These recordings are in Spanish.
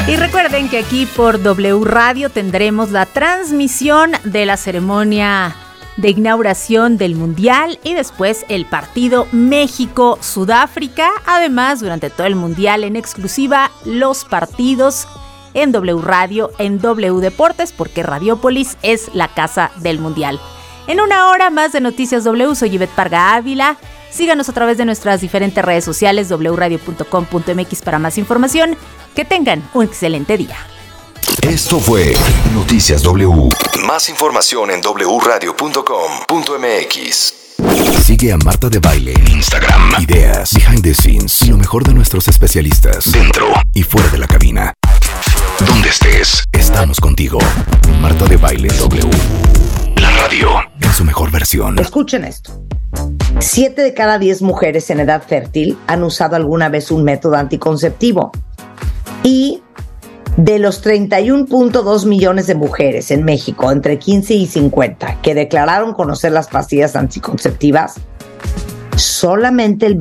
Y recuerden que aquí por W Radio tendremos la transmisión de la ceremonia de inauguración del Mundial y después el partido México-Sudáfrica. Además, durante todo el Mundial en exclusiva, los partidos en W Radio, en W Deportes, porque Radiopolis es la casa del Mundial. En una hora más de Noticias W, soy Ivette Parga Ávila. Síganos a través de nuestras diferentes redes sociales, wradio.com.mx para más información. Que tengan un excelente día. Esto fue Noticias W. Más información en wradio.com.mx. Sigue a Marta de Baile en Instagram. Ideas, behind the scenes y lo mejor de nuestros especialistas dentro y fuera de la cabina. Donde estés, estamos contigo. Marta de Baile W. La radio en su mejor versión. Escuchen esto. 7 de cada 10 mujeres en edad fértil han usado alguna vez un método anticonceptivo. Y de los 31.2 millones de mujeres en México entre 15 y 50 que declararon conocer las pastillas anticonceptivas, solamente el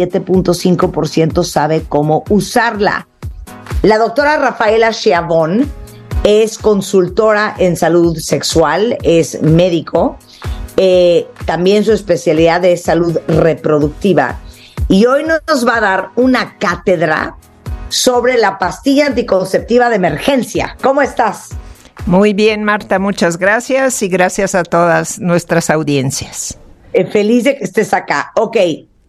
27.5% sabe cómo usarla. La doctora Rafaela Schiavone es consultora en salud sexual, es médico, también su especialidad es salud reproductiva. Y hoy nos va a dar una cátedra sobre la pastilla anticonceptiva de emergencia. ¿Cómo estás? Muy bien, Marta, muchas gracias y gracias a todas nuestras audiencias. Feliz de que estés acá. Ok,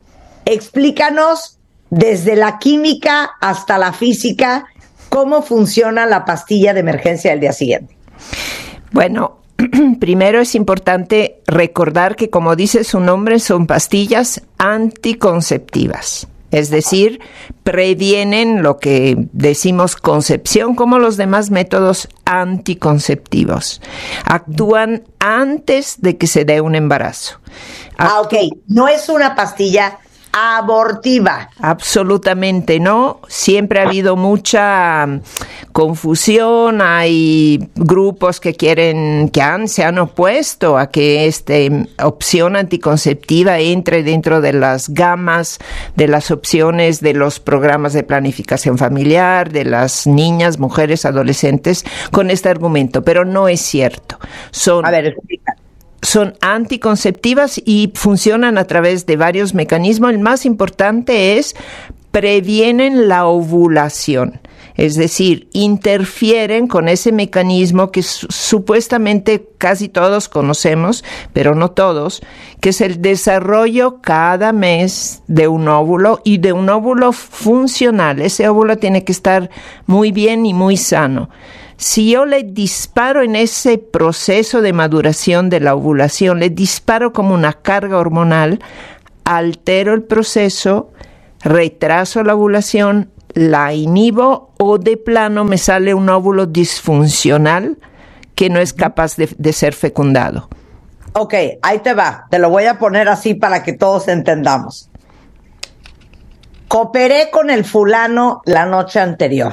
explícanos desde la química hasta la física cómo funciona la pastilla de emergencia del día siguiente. Bueno, primero es importante recordar que, como dice su nombre, son pastillas anticonceptivas. Es decir, previenen lo que decimos concepción, como los demás métodos anticonceptivos. Actúan antes de que se dé un embarazo. Ok. No es una pastilla abortiva. Absolutamente no. Siempre ha habido mucha confusión. Hay grupos que se han opuesto a que esta opción anticonceptiva entre dentro de las gamas de las opciones de los programas de planificación familiar, de las niñas, mujeres, adolescentes, con este argumento. Pero no es cierto. A ver, explica. Son anticonceptivas y funcionan a través de varios mecanismos. El más importante es previenen la ovulación, es decir, interfieren con ese mecanismo que supuestamente casi todos conocemos, pero no todos, que es el desarrollo cada mes de un óvulo y de un óvulo funcional. Ese óvulo tiene que estar muy bien y muy sano. Si yo le disparo en ese proceso de maduración de la ovulación, le disparo como una carga hormonal, altero el proceso, retraso la ovulación, la inhibo o de plano me sale un óvulo disfuncional que no es capaz de ser fecundado. Ok, ahí te va. Te lo voy a poner así para que todos entendamos. Cooperé con el fulano la noche anterior.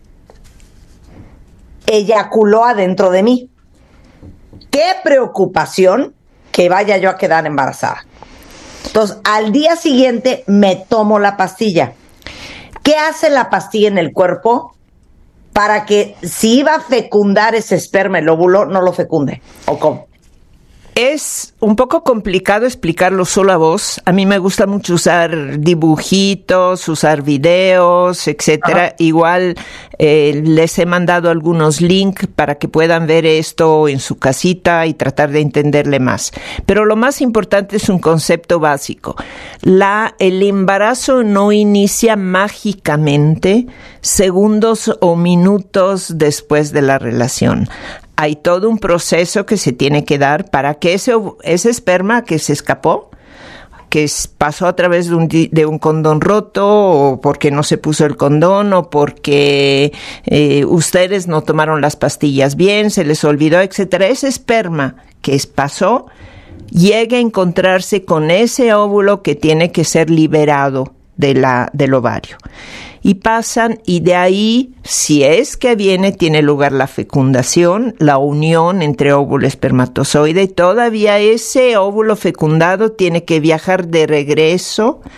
Eyaculó adentro de mí. Qué preocupación que vaya yo a quedar embarazada. Entonces, al día siguiente me tomo la pastilla. ¿Qué hace la pastilla en el cuerpo para que si iba a fecundar ese esperma, el óvulo, no lo fecunde? ¿O cómo? Es un poco complicado explicarlo solo a voz. A mí me gusta mucho usar dibujitos, usar videos, etcétera. Ajá. Igual les he mandado algunos links para que puedan ver esto en su casita y tratar de entenderle más. Pero lo más importante es un concepto básico. El embarazo no inicia mágicamente segundos o minutos después de la relación. Hay todo un proceso que se tiene que dar para que ese esperma que se escapó, que pasó a través de un condón roto, o porque no se puso el condón, o porque ustedes no tomaron las pastillas bien, se les olvidó, etcétera. Ese esperma que pasó llega a encontrarse con ese óvulo que tiene que ser liberado del ovario. Y pasan, y de ahí, si es que tiene lugar la fecundación, la unión entre óvulo y espermatozoide, todavía ese óvulo fecundado tiene que viajar de regreso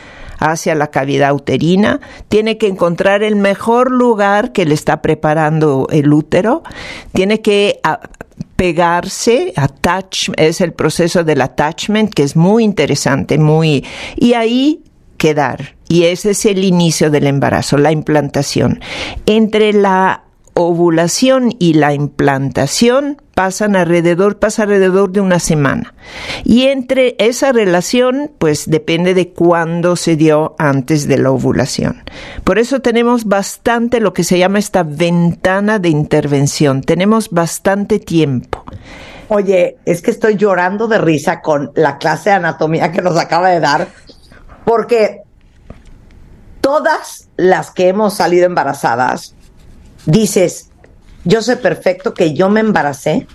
hacia la cavidad uterina, tiene que encontrar el mejor lugar que le está preparando el útero, tiene que pegarse, es el proceso del attachment, que es muy interesante, y ahí quedar. Y ese es el inicio del embarazo, la implantación. Entre la ovulación y la implantación pasa alrededor de una semana. Y entre esa relación, pues depende de cuándo se dio antes de la ovulación. Por eso tenemos bastante lo que se llama esta ventana de intervención. Tenemos bastante tiempo. Oye, es que estoy llorando de risa con la clase de anatomía que nos acaba de dar, porque todas las que hemos salido embarazadas, dices, yo sé perfecto que yo me embaracé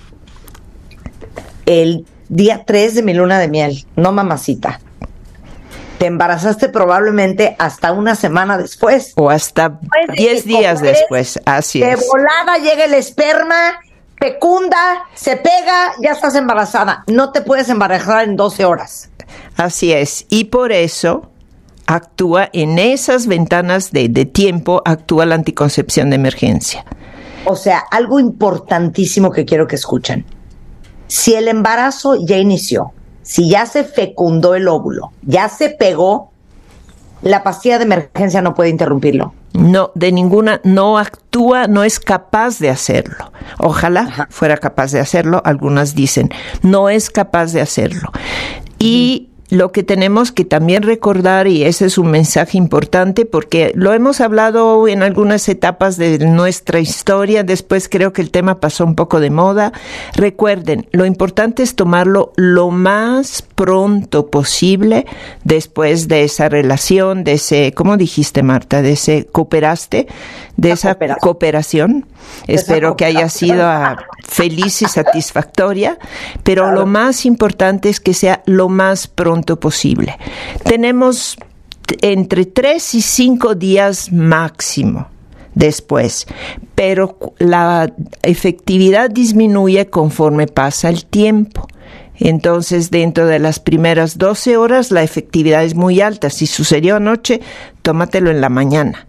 el día 3 de mi luna de miel, no mamacita. Te embarazaste probablemente hasta una semana después. O hasta 10 días después, así es. De volada llega el esperma, fecunda, se pega, ya estás embarazada. No te puedes embarazar en 12 horas. Así es, y por eso actúa en esas ventanas de tiempo, actúa la anticoncepción de emergencia. O sea, algo importantísimo que quiero que escuchen. Si el embarazo ya inició, si ya se fecundó el óvulo, ya se pegó, la pastilla de emergencia no puede interrumpirlo. No, de ninguna, no actúa, no es capaz de hacerlo. Ojalá fuera capaz de hacerlo, algunas dicen, no es capaz de hacerlo. Y lo que tenemos que también recordar, y ese es un mensaje importante, porque lo hemos hablado en algunas etapas de nuestra historia, después creo que el tema pasó un poco de moda. Recuerden, lo importante es tomarlo lo más pronto posible después de esa relación, de ese, ¿cómo dijiste, Marta? De ese, ¿cooperaste? De esa cooperación. Espero que haya sido feliz y satisfactoria, pero claro, lo más importante es que sea lo más pronto posible. Tenemos entre 3 y 5 días máximo después, pero la efectividad disminuye conforme pasa el tiempo. Entonces, dentro de las primeras 12 horas, la efectividad es muy alta. Si sucedió anoche, tómatelo en la mañana.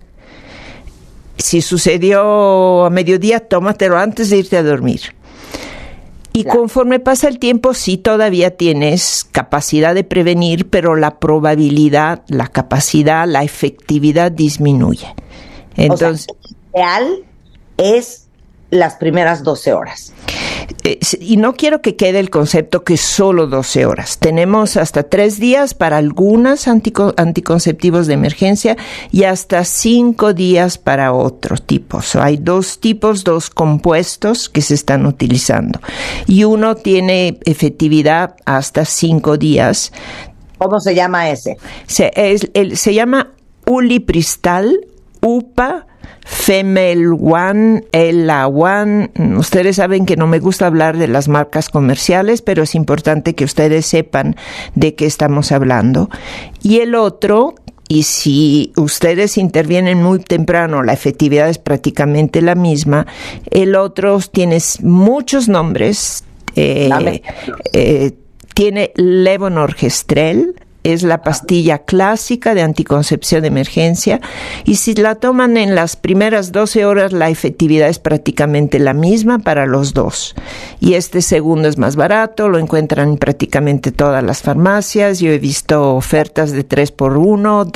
Si sucedió a mediodía, tómatelo antes de irte a dormir. Y conforme pasa el tiempo, sí todavía tienes capacidad de prevenir, pero la probabilidad, la capacidad, la efectividad disminuye. Entonces, o sea, lo ideal es las primeras 12 horas. Y no quiero que quede el concepto que solo 12 horas. Tenemos hasta 3 días para algunas anticonceptivos de emergencia y hasta 5 días para otros tipos. Hay 2 tipos, 2 compuestos que se están utilizando. Y uno tiene efectividad hasta 5 días. ¿Cómo se llama ese? Se llama Ulipristal, UPA, Femel One, Ella One. Ustedes saben que no me gusta hablar de las marcas comerciales, pero es importante que ustedes sepan de qué estamos hablando. Y el otro, y si ustedes intervienen muy temprano, la efectividad es prácticamente la misma. El otro tiene muchos nombres. Tiene levonorgestrel. Es la pastilla clásica de anticoncepción de emergencia y si la toman en las primeras 12 horas la efectividad es prácticamente la misma para los dos. Y este segundo es más barato, lo encuentran en prácticamente todas las farmacias. Yo he visto ofertas de 3x1,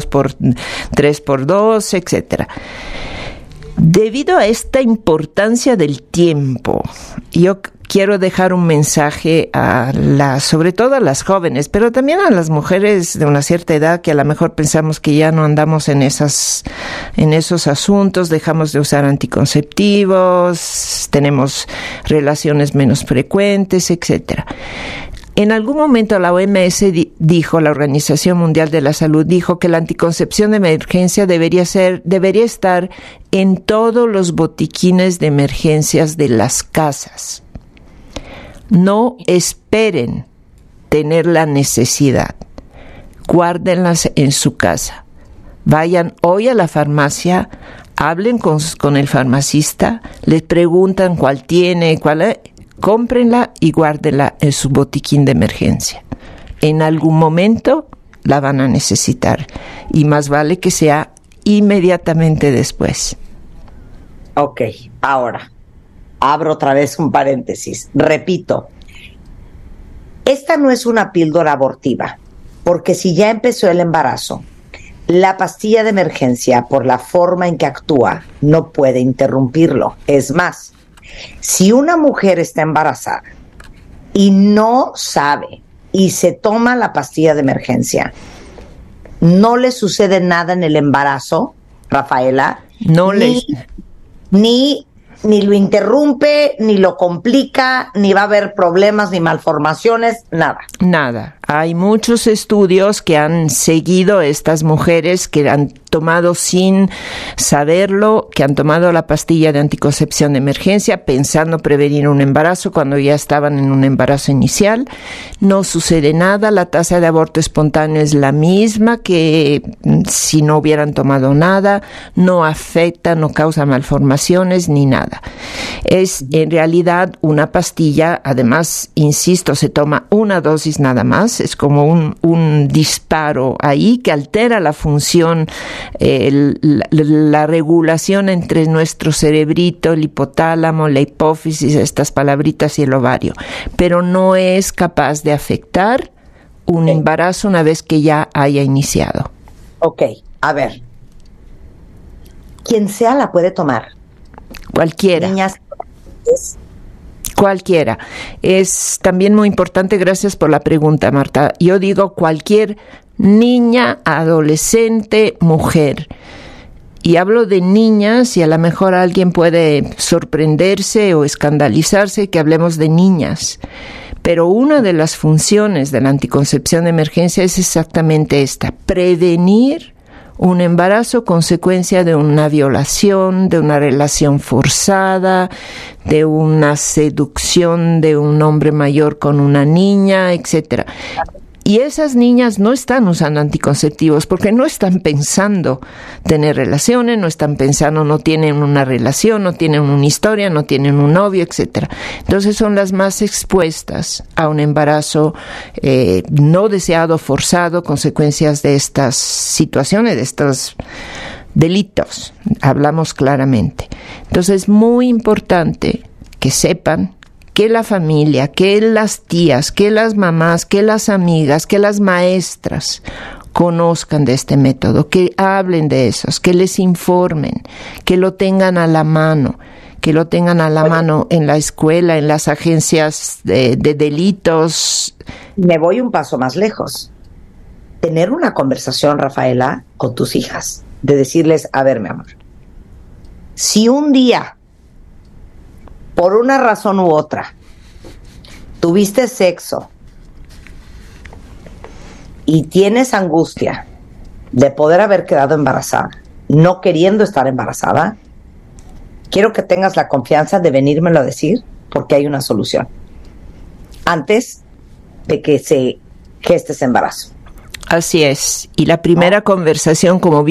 3x2, etcétera. Debido a esta importancia del tiempo, yo quiero dejar un mensaje sobre todo a las jóvenes, pero también a las mujeres de una cierta edad que a lo mejor pensamos que ya no andamos en esos asuntos, dejamos de usar anticonceptivos, tenemos relaciones menos frecuentes, etcétera. En algún momento la OMS dijo, la Organización Mundial de la Salud dijo que la anticoncepción de emergencia debería estar en todos los botiquines de emergencias de las casas. No esperen tener la necesidad. Guárdenlas en su casa. Vayan hoy a la farmacia, hablen con el farmacista, les preguntan cuál tiene, cómprenla y guárdenla en su botiquín de emergencia. En algún momento la van a necesitar. Y más vale que sea inmediatamente después. Ok, ahora, abro otra vez un paréntesis. Repito, esta no es una píldora abortiva, porque si ya empezó el embarazo, la pastilla de emergencia, por la forma en que actúa, no puede interrumpirlo. Es más, si una mujer está embarazada y no sabe y se toma la pastilla de emergencia, no le sucede nada en el embarazo, Rafaela, ni lo interrumpe, ni lo complica, ni va a haber problemas, ni malformaciones, nada. Nada. Hay muchos estudios que han seguido estas mujeres que han tomado sin saberlo, que han tomado la pastilla de anticoncepción de emergencia pensando prevenir un embarazo cuando ya estaban en un embarazo inicial. No sucede nada, la tasa de aborto espontáneo es la misma que si no hubieran tomado nada, no afecta, no causa malformaciones ni nada. Es en realidad una pastilla, además, insisto, se toma una dosis nada más. Es como un disparo ahí que altera la función, la regulación entre nuestro cerebrito, el hipotálamo, la hipófisis, estas palabritas y el ovario, pero no es capaz de afectar un embarazo una vez que ya haya iniciado. Ok, a ver. Quien sea la puede tomar. Cualquiera. Niñas. Cualquiera. Es también muy importante, gracias por la pregunta, Marta. Yo digo cualquier niña, adolescente, mujer. Y hablo de niñas y a lo mejor alguien puede sorprenderse o escandalizarse que hablemos de niñas. Pero una de las funciones de la anticoncepción de emergencia es exactamente esta: prevenir un embarazo consecuencia de una violación, de una relación forzada, de una seducción de un hombre mayor con una niña, etcétera. Y esas niñas no están usando anticonceptivos porque no están pensando tener relaciones, no están pensando, no tienen una relación, no tienen una historia, no tienen un novio, etcétera. Entonces son las más expuestas a un embarazo no deseado, forzado, consecuencias de estas situaciones, de estos delitos. Hablamos claramente. Entonces es muy importante que sepan que la familia, que las tías, que las mamás, que las amigas, que las maestras conozcan de este método, que hablen de esos, que les informen, que lo tengan a la mano, en la escuela, en las agencias de delitos. Me voy un paso más lejos. Tener una conversación, Rafaela, con tus hijas, de decirles, a ver, mi amor, si un día, por una razón u otra, tuviste sexo y tienes angustia de poder haber quedado embarazada, no queriendo estar embarazada, quiero que tengas la confianza de venírmelo a decir, porque hay una solución antes de que se geste ese embarazo. Así es. Y la primera conversación, como bien